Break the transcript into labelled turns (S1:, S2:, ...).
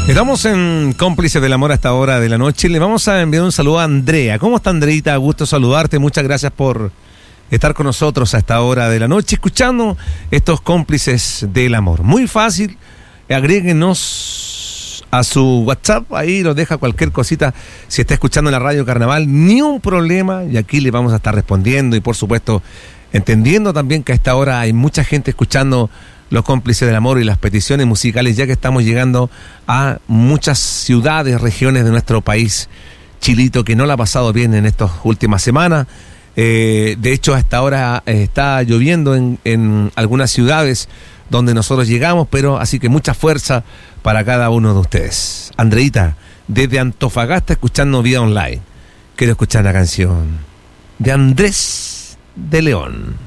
S1: Estamos en Cómplices del Amor a esta hora de la noche. Le vamos a enviar un saludo a Andrea. ¿Cómo está, Andreita? Gusto saludarte. Muchas gracias por estar con nosotros a esta hora de la noche, escuchando estos Cómplices del Amor. Muy fácil. Agréguenos a su WhatsApp. Ahí nos deja cualquier cosita. Si está escuchando en la radio Carnaval, ni un problema. Y aquí le vamos a estar respondiendo. Y por supuesto, entendiendo también que a esta hora hay mucha gente escuchando los Cómplices del Amor y las peticiones musicales, ya que estamos llegando a muchas ciudades, regiones de nuestro país chilito, que no la ha pasado bien en estas últimas semanas. De hecho, hasta ahora está lloviendo en algunas ciudades donde nosotros llegamos, pero así que mucha fuerza para cada uno de ustedes. Andreita, desde Antofagasta, escuchando Vida Online, quiero escuchar la canción de Andrés de León.